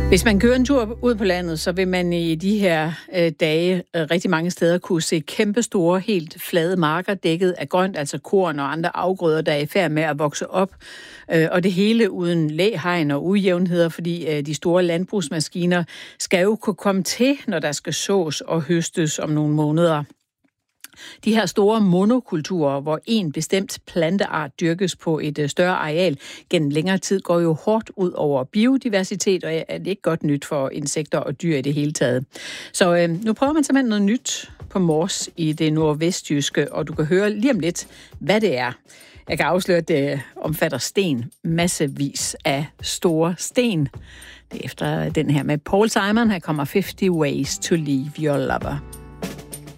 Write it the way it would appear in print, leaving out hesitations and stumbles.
Hvis man kører en tur ud på landet, så vil man i de her dage rigtig mange steder kunne se kæmpestore, helt flade marker dækket af grønt, altså korn og andre afgrøder, der er i færd med at vokse op. Og det hele uden læhegn og ujævnheder, fordi de store landbrugsmaskiner skal jo kunne komme til, når der skal sås og høstes om nogle måneder. De her store monokulturer, hvor en bestemt planteart dyrkes på et større areal gennem længere tid, går jo hårdt ud over biodiversitet, og er det ikke godt nyt for insekter og dyr i det hele taget. Så nu prøver man simpelthen noget nyt på Mors i det nordvestjyske, og du kan høre lige om lidt, hvad det er. Jeg kan afsløre, at det omfatter sten, massevis af store sten. Det er efter den her med Paul Simon, her kommer 50 Ways to Leave Your Lover.